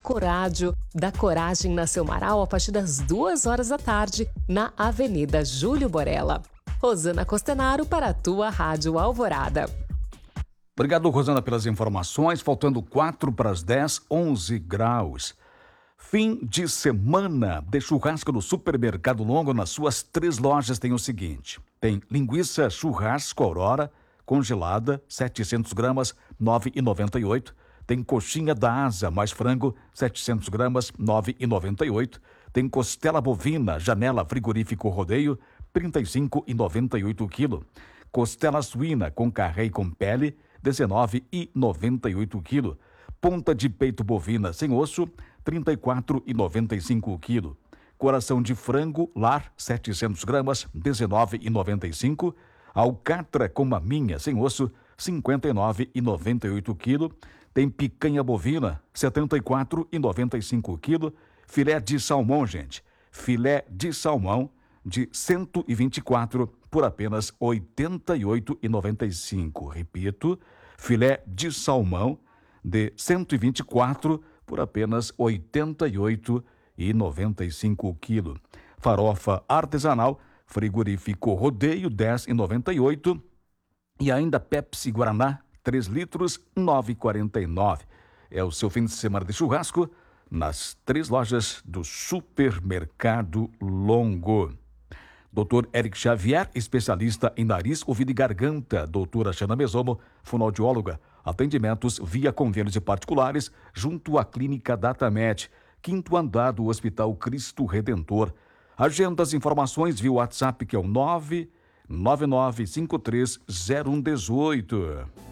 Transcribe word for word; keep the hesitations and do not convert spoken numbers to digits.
Corádio, da Coragem Nasceu Marau a partir das duas horas da tarde, na Avenida Júlio Borella. Rosana Costenaro para a tua Rádio Alvorada. Obrigado, Rosana, pelas informações. Faltando quatro para as dez, onze graus. Fim de semana de churrasco no Supermercado Longo. Nas suas três lojas tem o seguinte: tem linguiça churrasco Aurora congelada, setecentos gramas, nove reais e noventa e oito centavos. Tem coxinha da asa mais frango, setecentos gramas, nove reais e noventa e oito centavos. Tem costela bovina Janela Frigorífico Rodeio, trinta e cinco reais e noventa e oito centavos quilo. Costela suína com carré e com pele, dezenove reais e noventa e oito centavos quilo. Ponta de peito bovina sem osso, trinta e quatro reais e noventa e cinco centavos quilo. Coração de frango lar, setecentos gramas, dezenove reais e noventa e cinco centavos. Alcatra com maminha sem osso, cinquenta e nove reais e noventa e oito centavos quilo. Tem picanha bovina, setenta e quatro reais e noventa e cinco centavos quilo. Filé de salmão, gente. Filé de salmão de cento e vinte e quatro por apenas oitenta e oito reais e noventa e cinco centavos. Repito, filé de salmão de cento e vinte e quatro por apenas oitenta e oito reais e noventa e cinco centavos quilo. Farofa artesanal, frigorífico Rodeio, dez reais e noventa e oito centavos. E ainda Pepsi Guaraná, três litros, nove reais e quarenta e nove centavos. É o seu fim de semana de churrasco nas três lojas do Supermercado Longo. doutor Eric Xavier, especialista em nariz, ouvido e garganta. doutora Xana Mesomo, fonoaudióloga. Atendimentos via convênios e particulares junto à Clínica Datamed, quinto andar do Hospital Cristo Redentor. Agendas e informações via WhatsApp, que é o nove nove nove cinco três zero um um oito.